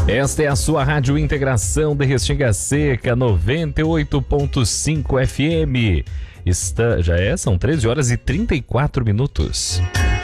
Esta é a sua Rádio Integração de Restinga Seca, 98.5 FM. São 13 horas e 34 minutos.